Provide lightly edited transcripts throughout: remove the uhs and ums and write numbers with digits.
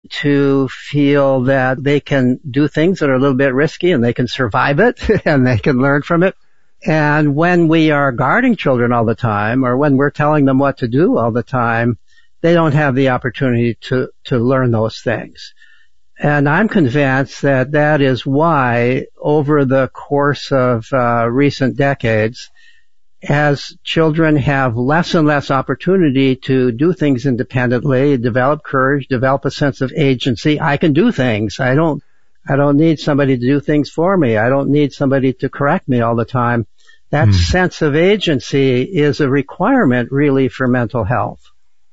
to feel that they can do things that are a little bit risky and they can survive it and they can learn from it. And when we are guarding children all the time, or when we're telling them what to do all the time, they don't have the opportunity to learn those things. And I'm convinced that that is why over the course of recent decades, as children have less and less opportunity to do things independently, develop courage, develop a sense of agency. I can do things. I don't need somebody to do things for me. I don't need somebody to correct me all the time. That sense of agency is a requirement really for mental health.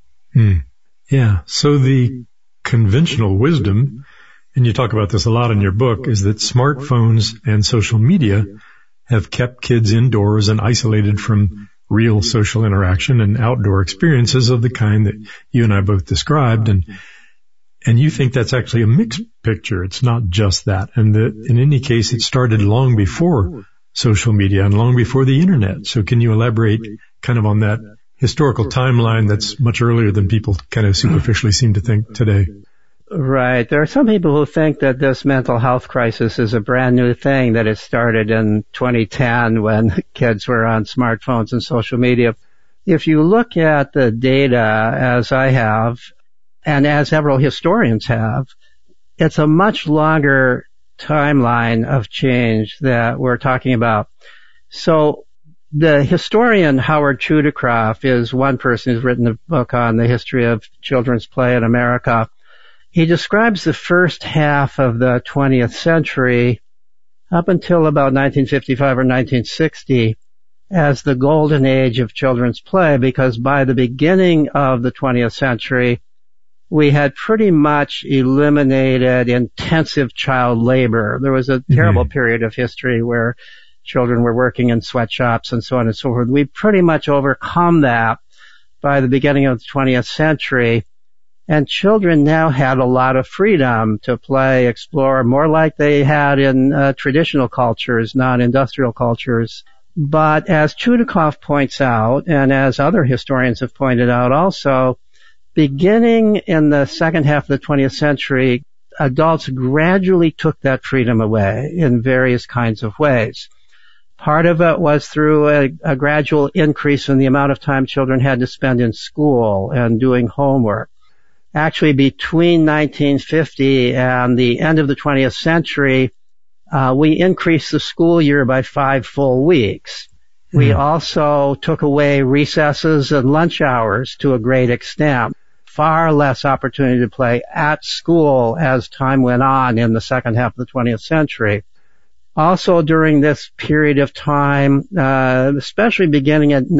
Yeah. So the conventional wisdom, and you talk about this a lot in your book, is that smartphones and social media have kept kids indoors and isolated from real social interaction and outdoor experiences of the kind that you and I both described. And you think that's actually a mixed picture. It's not just that. And that in any case, it started long before social media and long before the internet. So can you elaborate kind of on that historical timeline that's much earlier than people kind of superficially seem to think today? Right. There are some people who think that this mental health crisis is a brand new thing, that it started in 2010 when kids were on smartphones and social media. If you look at the data, as I have, and as several historians have, it's a much longer timeline of change that we're talking about. So the historian Howard Chudikoff is one person who's written a book on the history of children's play in America. He describes the first half of the 20th century up until about 1955 or 1960 as the golden age of children's play, because by the beginning of the 20th century, we had pretty much eliminated intensive child labor. There was a terrible period of history where children were working in sweatshops and so on and so forth. We pretty much overcome that by the beginning of the 20th century. And children now had a lot of freedom to play, explore, more like they had in traditional cultures, non-industrial cultures. But as Chudikoff points out, and as other historians have pointed out also, beginning in the second half of the 20th century, adults gradually took that freedom away in various kinds of ways. Part of it was through a gradual increase in the amount of time children had to spend in school and doing homework. Actually, between 1950 and the end of the 20th century, we increased the school year by 5 full weeks. We also took away recesses and lunch hours to a great extent. Far less opportunity to play at school as time went on in the second half of the 20th century. Also during this period of time, especially beginning in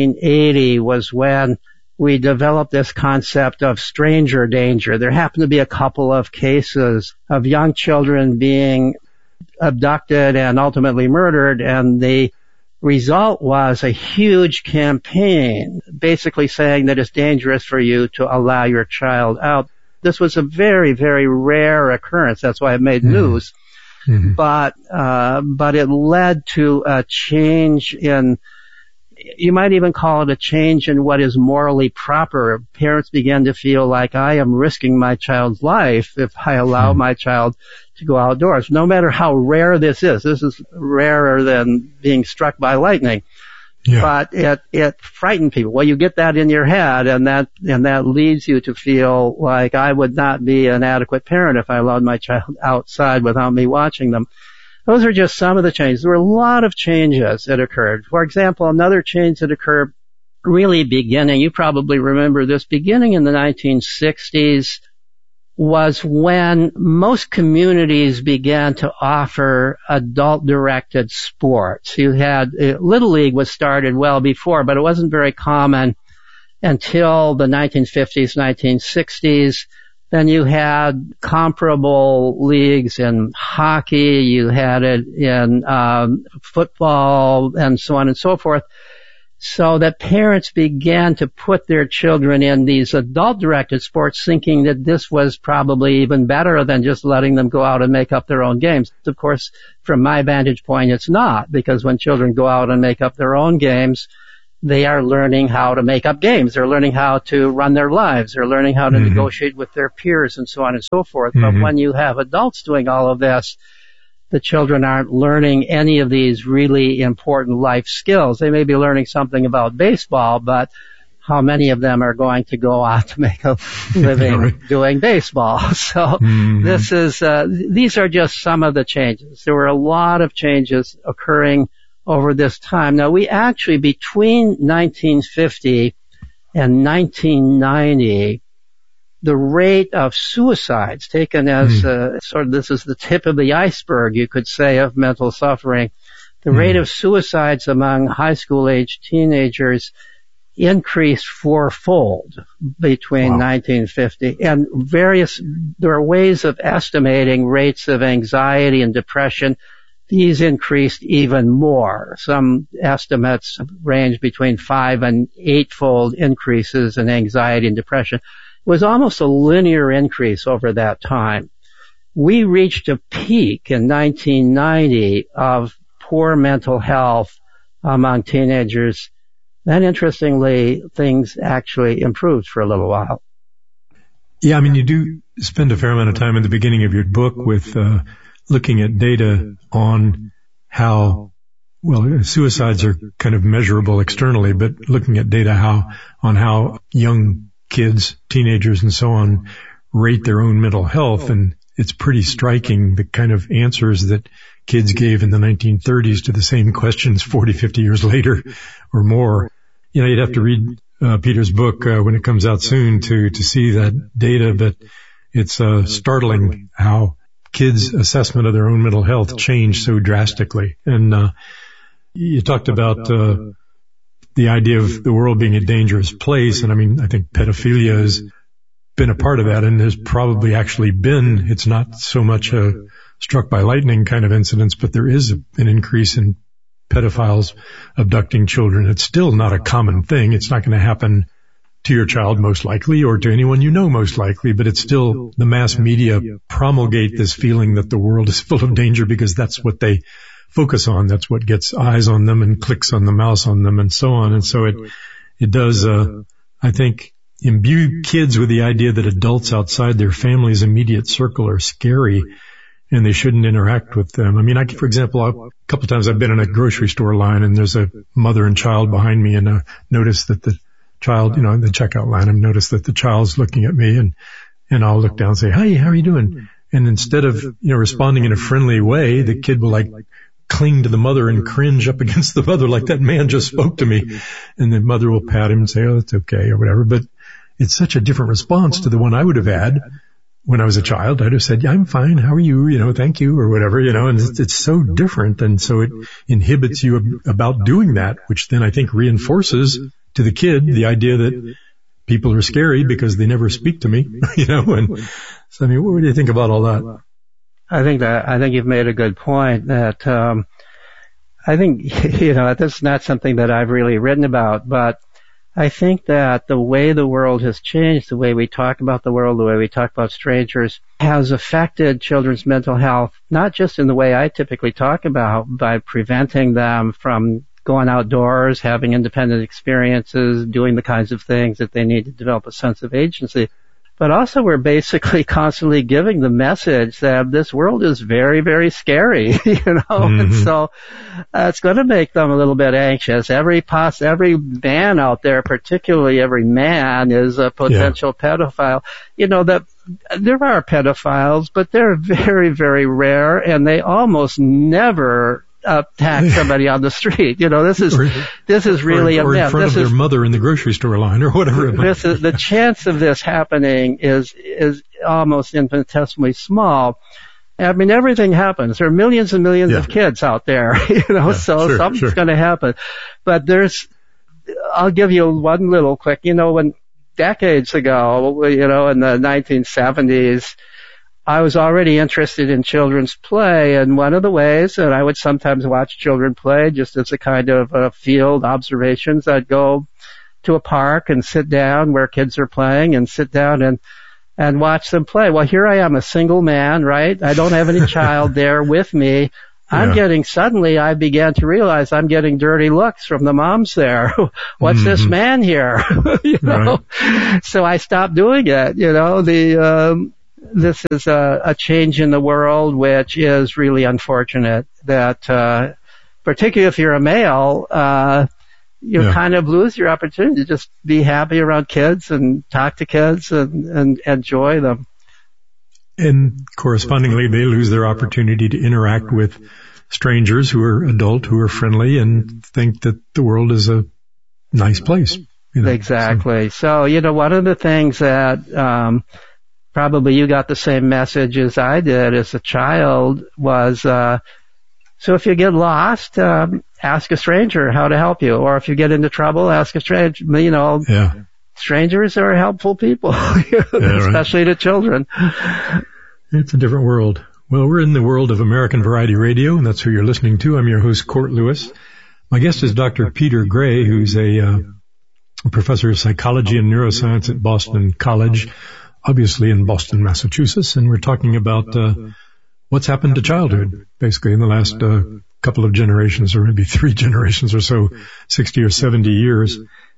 1980, was when we developed this concept of stranger danger. There happened to be a couple of cases of young children being abducted and ultimately murdered, and the result was a huge campaign basically saying that it's dangerous for you to allow your child out. This was a very, very rare occurrence. That's why it made news. But it led to a change in, you might even call it a change in what is morally proper. Parents began to feel like, I am risking my child's life if I allow my child to go outdoors. No matter how rare this is rarer than being struck by lightning. But it frightened people. Well, you get that in your head, and that leads you to feel like I would not be an adequate parent if I allowed my child outside without me watching them. Those are just some of the changes. There were a lot of changes that occurred. For example, another change that occurred really beginning, you probably remember this, beginning in the 1960s, was when most communities began to offer adult-directed sports. You had, Little League was started well before, but it wasn't very common until the 1950s, 1960s. Then you had comparable leagues in hockey, you had it in football, and so on and so forth. So that parents began to put their children in these adult-directed sports, thinking that this was probably even better than just letting them go out and make up their own games. Of course, from my vantage point, it's not, because when children go out and make up their own games, they are learning how to make up games. They're learning how to run their lives. They're learning how to negotiate with their peers and so on and so forth. But when you have adults doing all of this, the children aren't learning any of these really important life skills. They may be learning something about baseball, but how many of them are going to go on to make a living doing baseball? So these are just some of the changes. There were a lot of changes occurring over this time. Now, we actually, between 1950 and 1990, the rate of suicides taken as sort of, this is the tip of the iceberg, you could say, of mental suffering. The rate of suicides among high school age teenagers increased fourfold between 1950 and there are ways of estimating rates of anxiety and depression. These increased even more. Some estimates range between 5 and 8-fold increases in anxiety and depression. It was almost a linear increase over that time. We reached a peak in 1990 of poor mental health among teenagers. Then, interestingly, things actually improved for a little while. Yeah, I mean, you do spend a fair amount of time in the beginning of your book with looking at data on how, well, suicides are kind of measurable externally, but looking at data on how young kids, teenagers, and so on rate their own mental health. And it's pretty striking, the kind of answers that kids gave in the 1930s to the same questions 40, 50 years later or more. You know, you'd have to read Peter's book when it comes out soon to see that data, but it's startling how kids' assessment of their own mental health changed so drastically. And you talked about the idea of the world being a dangerous place, and I mean, I think pedophilia has been a part of that, and there's probably actually been, it's not so much a struck by lightning kind of incidents, but there is an increase in pedophiles abducting children. It's still not a common thing. It's not going to happen to your child most likely, or to anyone you know most likely, but it's still, the mass media promulgate this feeling that the world is full of danger because that's what they focus on. That's what gets eyes on them and clicks on the mouse on them and so on. And so it does, I think, imbue kids with the idea that adults outside their family's immediate circle are scary and they shouldn't interact with them. I mean, for example, a couple of times I've been in a grocery store line and there's a mother and child behind me, and I notice that the child, in the checkout line, I've noticed that the child's looking at me, and I'll look down and say, "Hey, how are you doing?" And instead of, responding in a friendly way, the kid will cling to the mother and cringe up against the mother like that man just spoke to me. And the mother will pat him and say, "Oh, it's okay," or whatever. But it's such a different response to the one I would have had when I was a child. I'd have said, "Yeah, I'm fine. How are you? Thank you," or whatever, and it's so different. And so it inhibits you about doing that, which then I think reinforces to the kid the idea that people are scary because they never speak to me, and so, I mean, what do you think about all that? I think you've made a good point that, I think, that's not something that I've really written about, but I think that the way the world has changed, the way we talk about the world, the way we talk about strangers, has affected children's mental health, not just in the way I typically talk about, by preventing them from going outdoors, having independent experiences, doing the kinds of things that they need to develop a sense of agency. But also we're basically constantly giving the message that this world is very, very scary, and so it's going to make them a little bit anxious. Every man out there, particularly every man, is a potential pedophile. That there are pedophiles, but they're very, very rare, and they almost never attack somebody on the street. This is really a myth. Or in front of their mother in the grocery store line or whatever. The chance of this happening is almost infinitesimally small. I mean, everything happens. There are millions and millions of kids out there, something's going to happen. But I'll give you one little quick, when decades ago, in the 1970s, I was already interested in children's play, and one of the ways that I would sometimes watch children play, just as a kind of field observations, I'd go to a park and sit down where kids are playing and sit down and watch them play. Well, here I am, a single man, right? I don't have any child there with me. Suddenly I began to realize I'm getting dirty looks from the moms there. What's this man here? Right. So I stopped doing it. This is a change in the world, which is really unfortunate that, particularly if you're a male, you kind of lose your opportunity to just be happy around kids and talk to kids and enjoy them. And correspondingly, they lose their opportunity to interact with strangers who are adult, who are friendly, and think that the world is a nice place. Exactly. So, one of the things that probably you got the same message as I did as a child was, so if you get lost, ask a stranger how to help you. Or if you get into trouble, ask a stranger. Strangers are helpful people, especially to children. It's a different world. Well, we're in the world of American Variety Radio, and that's who you're listening to. I'm your host, Court Lewis. My guest is Dr. Peter Gray, who's a professor of psychology and neuroscience at Boston College, obviously in Boston, Massachusetts. And we're talking about what's happened to childhood, basically, in the last couple of generations, or maybe 3 generations or so, 60 or 70 years.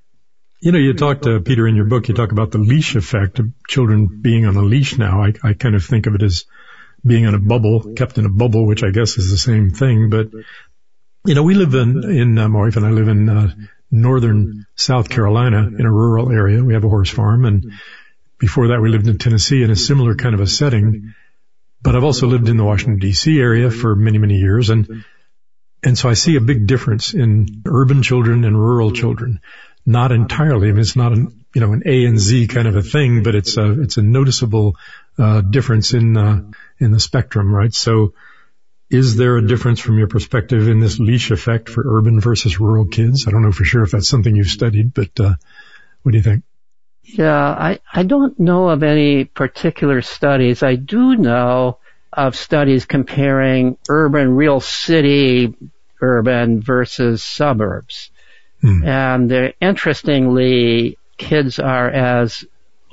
You talked, Peter, in your book, you talk about the leash effect of children being on a leash now. I kind of think of it as being on a bubble, kept in a bubble, which I guess is the same thing. But, we live my wife and I live in northern South Carolina in a rural area. We have a horse farm. And before that, we lived in Tennessee in a similar kind of a setting. But I've also lived in the Washington, D.C. area for many, many years. And so I see a big difference in urban children and rural children. Not entirely. I mean, it's not an A and Z kind of a thing, but it's a noticeable difference in the spectrum, right? So is there a difference from your perspective in this leash effect for urban versus rural kids? I don't know for sure if that's something you've studied, but what do you think? Yeah, I don't know of any particular studies. I do know of studies comparing real city urban versus suburbs. And interestingly, kids are as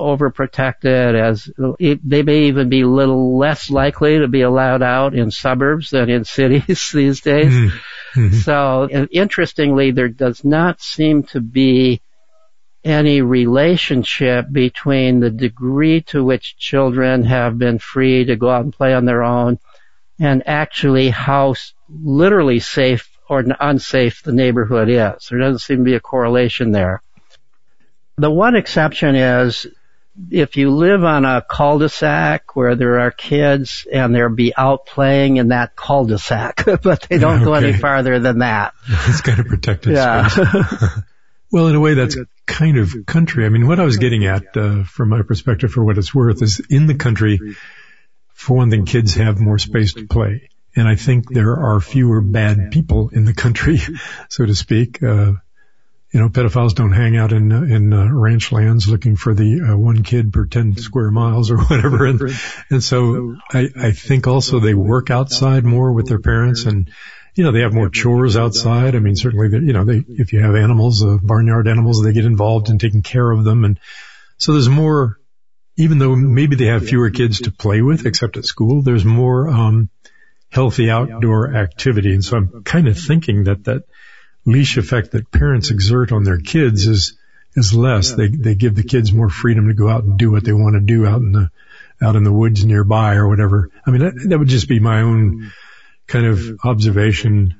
overprotected they may even be a little less likely to be allowed out in suburbs than in cities these days. Mm-hmm. So interestingly, there does not seem to be any relationship between the degree to which children have been free to go out and play on their own and actually how literally safe or unsafe the neighborhood is. There doesn't seem to be a correlation there. The one exception is if you live on a cul-de-sac where there are kids and they'll be out playing in that cul-de-sac, but they don't go any farther than that. It's kind of protected space. Well, in a way, that's kind of country. I mean, what I was getting at, from my perspective, for what it's worth, is in the country, for one thing, kids have more space to play. And I think there are fewer bad people in the country, so to speak. Pedophiles don't hang out in ranch lands looking for the one kid per 10 square miles or whatever. And so I think also they work outside more with their parents, and they have more chores outside. I mean, certainly, if you have animals, barnyard animals, they get involved in taking care of them. And so there's more, even though maybe they have fewer kids to play with, except at school, there's more healthy outdoor activity. And so I'm kind of thinking that leash effect that parents exert on their kids is less. They give the kids more freedom to go out and do what they want to do out in the woods nearby or whatever. I mean, that would just be my own kind of observation.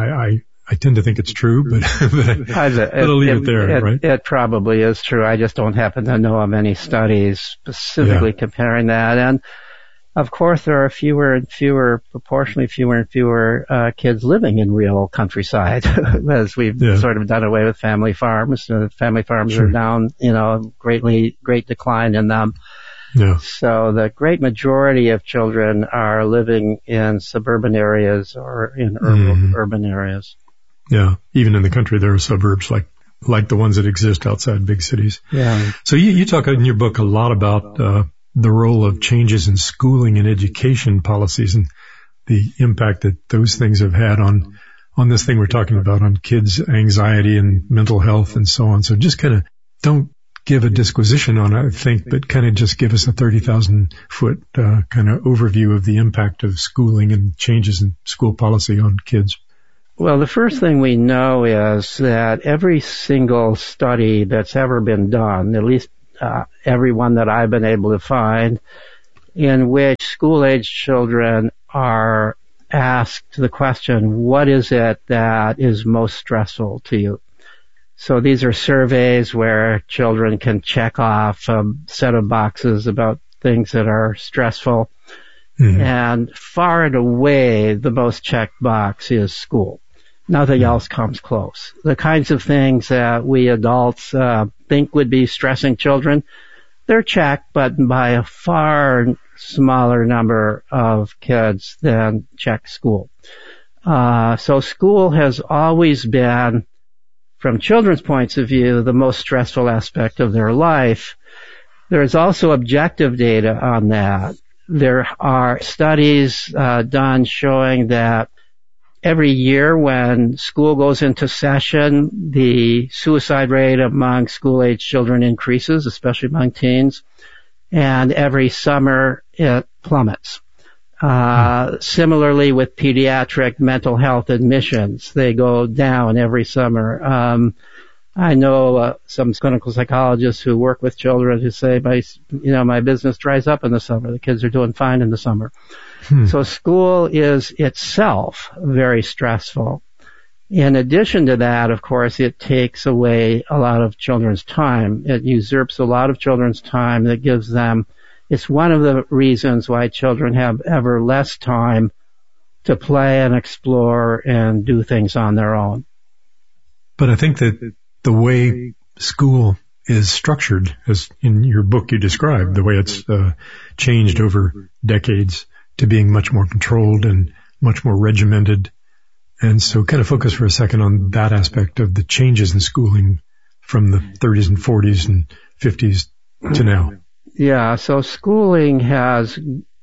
I tend to think it's true, but I'll leave it there, right? It probably is true. I just don't happen to know of any studies specifically comparing that. And of course, there are proportionally fewer and fewer kids living in real countryside, as we've sort of done away with family farms. Family farms are down, great decline in them. Yeah. So the great majority of children are living in suburban areas or in urban areas. Yeah. Even in the country, there are suburbs like the ones that exist outside big cities. Yeah. So you talk in your book a lot about the role of changes in schooling and education policies and the impact that those things have had on this thing we're talking about, on kids' anxiety and mental health and so on. So just kind of don't give a disquisition on it, I think, but kind of just give us a 30,000-foot kind of overview of the impact of schooling and changes in school policy on kids. Well, the first thing we know is that every single study that's ever been done, at least every one that I've been able to find, in which school-age children are asked the question, what is it that is most stressful to you? So these are surveys where children can check off a set of boxes about things that are stressful. Mm-hmm. And far and away, the most checked box is school. Nothing else comes close. The kinds of things that we adults think would be stressing children, they're checked, but by a far smaller number of kids than check school. So school has always been, from children's points of view, the most stressful aspect of their life. There is also objective data on that. There are studies done showing that every year when school goes into session, the suicide rate among school-age children increases, especially among teens, and every summer it plummets. Similarly with pediatric mental health admissions, they go down every summer. I know some clinical psychologists who work with children who say, my business dries up in the summer. The kids are doing fine in the summer. So school is itself very stressful. In addition to that, of course, it takes away a lot of children's time. It usurps a lot of children's time that gives them, it's one of the reasons why children have ever less time to play and explore and do things on their own. But I think that the way school is structured, as in your book you described, the way it's changed over decades to being much more controlled and much more regimented. And so kind of focus for a second on that aspect of the changes in schooling from the 30s and 40s and 50s to now. Yeah, so schooling has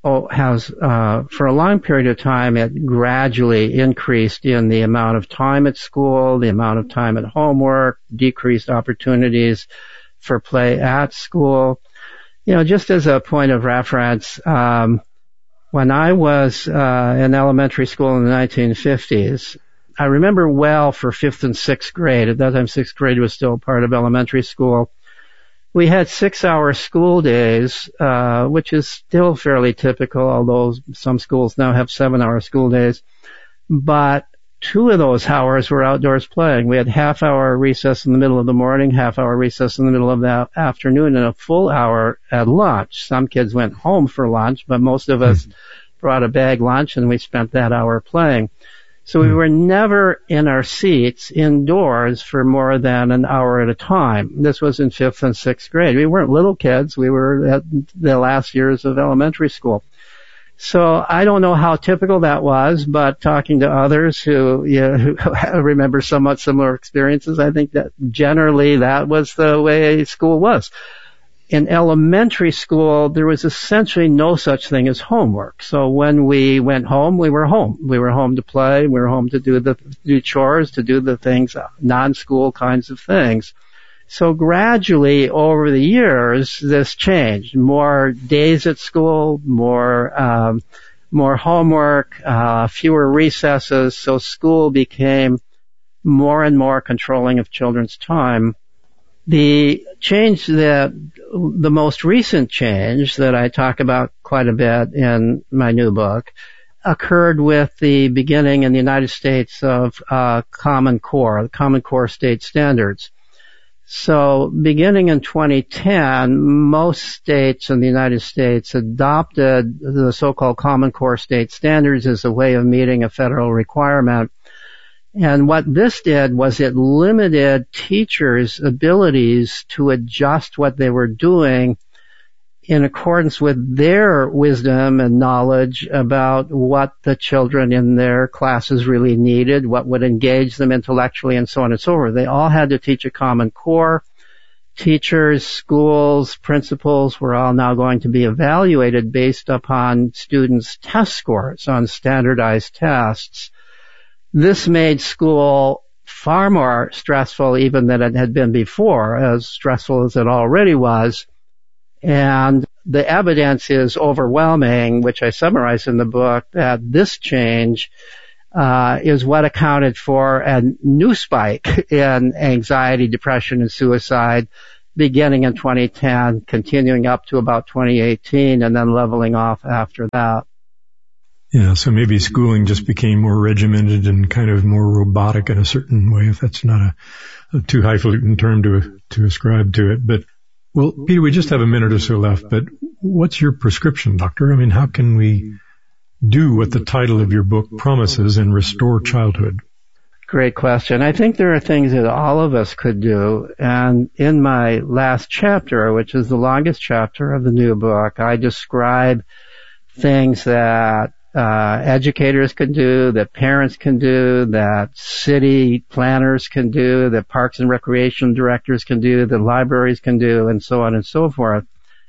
for a long period of time, it gradually increased in the amount of time at school, the amount of time at homework, decreased opportunities for play at school. Just as a point of reference, when I was in elementary school in the 1950s, I remember well for 5th and 6th grade. At that time, 6th grade was still part of elementary school. We had 6-hour school days, which is still fairly typical, although some schools now have 7-hour school days. But 2 of those hours were outdoors playing. We had half-hour recess in the middle of the morning, half-hour recess in the middle of the afternoon, and a full hour at lunch. Some kids went home for lunch, but most of us brought a bag lunch, and we spent that hour playing. So we were never in our seats indoors for more than an hour at a time. This was in 5th and 6th grade. We weren't little kids. We were at the last years of elementary school. So I don't know how typical that was, but talking to others who remember somewhat similar experiences, I think that generally that was the way school was. In elementary school, there was essentially no such thing as homework. So when we went home, we were home. We were home to play. We were home to do chores, to do the things, non-school kinds of things. So gradually over the years, this changed. More days at school, more homework, fewer recesses. So school became more and more controlling of children's time. The most recent change that I talk about quite a bit in my new book occurred with the beginning in the United States of Common Core, the Common Core state standards. So beginning in 2010, most states in the United States adopted the so-called Common Core state standards as a way of meeting a federal requirement. And what this did was it limited teachers' abilities to adjust what they were doing in accordance with their wisdom and knowledge about what the children in their classes really needed, what would engage them intellectually, and so on and so forth. They all had to teach a Common Core. Teachers, schools, principals were all now going to be evaluated based upon students' test scores on standardized tests. This made school far more stressful even than it had been before, as stressful as it already was. And the evidence is overwhelming, which I summarize in the book, that this change is what accounted for a new spike in anxiety, depression, and suicide beginning in 2010, continuing up to about 2018, and then leveling off after that. Yeah, so maybe schooling just became more regimented and kind of more robotic in a certain way, if that's not a too highfalutin term to ascribe to it. But, well, Peter, we just have a minute or so left, but what's your prescription, doctor? I mean, how can we do what the title of your book promises and restore childhood? Great question. I think there are things that all of us could do. And in my last chapter, which is the longest chapter of the new book, I describe things that educators can do, that parents can do, that city planners can do, that parks and recreation directors can do, that libraries can do, and so on and so forth.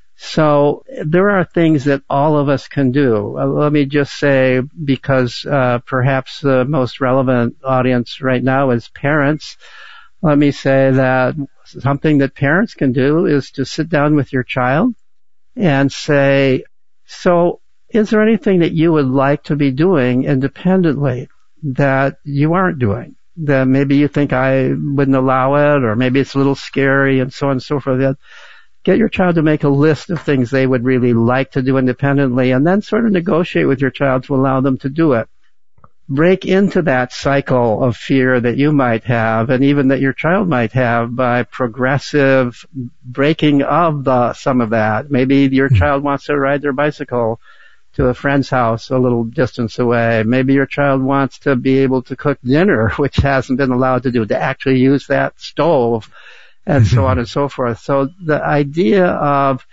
So there are things that all of us can do. Let me just say, because perhaps the most relevant audience right now is parents, let me say that something that parents can do is to sit down with your child and say, so is there anything that you would like to be doing independently that you aren't doing? That maybe you think I wouldn't allow it, or maybe it's a little scary, and so on and so forth. Get your child to make a list of things they would really like to do independently, and then sort of negotiate with your child to allow them to do it. Break into that cycle of fear that you might have, and even that your child might have, by progressive breaking of some of that. Maybe your child wants to ride their bicycle to a friend's house a little distance away. Maybe your child wants to be able to cook dinner, which hasn't been allowed to do, to actually use that stove, and so on and so forth. So the idea of,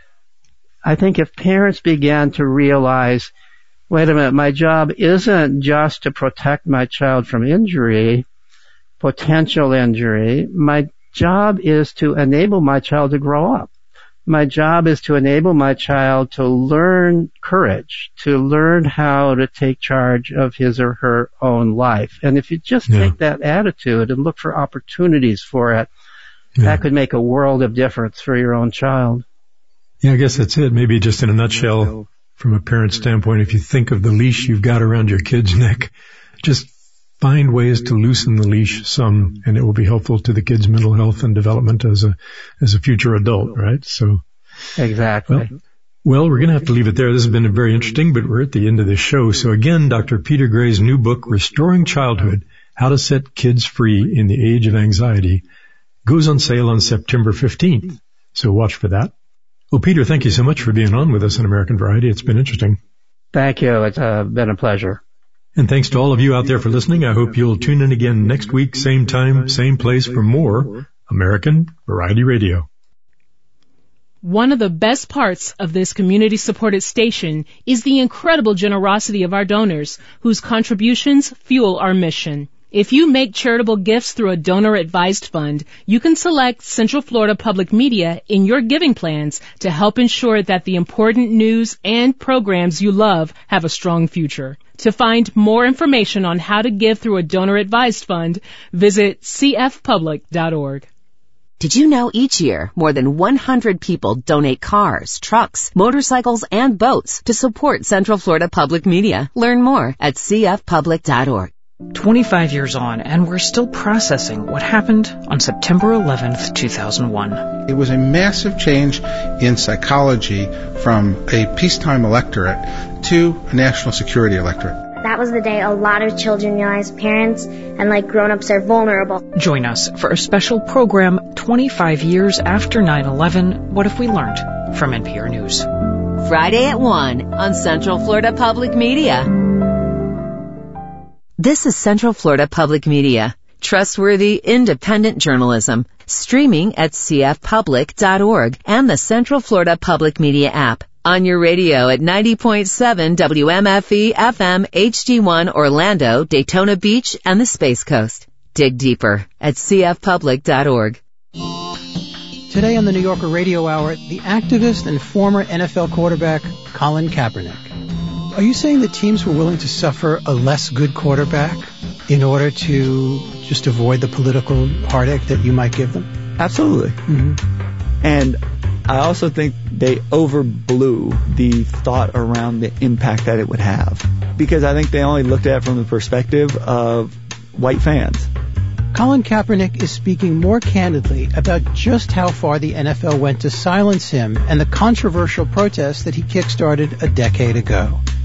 I think if parents began to realize, wait a minute, my job isn't just to protect my child from injury, potential injury. My job is to enable my child to grow up. My job is to enable my child to learn courage, to learn how to take charge of his or her own life. And if you just take that attitude and look for opportunities for it, that could make a world of difference for your own child. Yeah, I guess that's it. Maybe just in a nutshell, from a parent standpoint, if you think of the leash you've got around your kid's neck, just find ways to loosen the leash some, and it will be helpful to the kid's mental health and development as a future adult, right? So exactly. Well, we're going to have to leave it there. This has been very interesting, but we're at the end of the show. So again, Dr. Peter Gray's new book, Restoring Childhood, How to Set Kids Free in the Age of Anxiety, goes on sale on September 15th. So watch for that. Well, Peter, thank you so much for being on with us in American Variety. It's been interesting. Thank you. It's been a pleasure. And thanks to all of you out there for listening. I hope you'll tune in again next week, same time, same place, for more American Variety Radio. One of the best parts of this community-supported station is the incredible generosity of our donors, whose contributions fuel our mission. If you make charitable gifts through a donor-advised fund, you can select Central Florida Public Media in your giving plans to help ensure that the important news and programs you love have a strong future. To find more information on how to give through a donor-advised fund, visit cfpublic.org. Did you know each year more than 100 people donate cars, trucks, motorcycles, and boats to support Central Florida Public Media? Learn more at cfpublic.org. 25 years on, and we're still processing what happened on September 11th, 2001. It was a massive change in psychology from a peacetime electorate to a national security electorate. That was the day a lot of children realized parents and grown-ups are vulnerable. Join us for a special program 25 years after 9/11, What If We Learned? From NPR News. Friday at 1 on Central Florida Public Media. This is Central Florida Public Media. Trustworthy, independent journalism. Streaming at cfpublic.org and the Central Florida Public Media app. On your radio at 90.7 WMFE FM HD1 Orlando, Daytona Beach, and the Space Coast. Dig deeper at cfpublic.org. Today on the New Yorker Radio Hour, the activist and former NFL quarterback Colin Kaepernick. Are you saying that teams were willing to suffer a less good quarterback in order to just avoid the political heartache that you might give them? Absolutely. Mm-hmm. And I also think they overblew the thought around the impact that it would have, because I think they only looked at it from the perspective of white fans. Colin Kaepernick is speaking more candidly about just how far the NFL went to silence him and the controversial protests that he kickstarted a decade ago.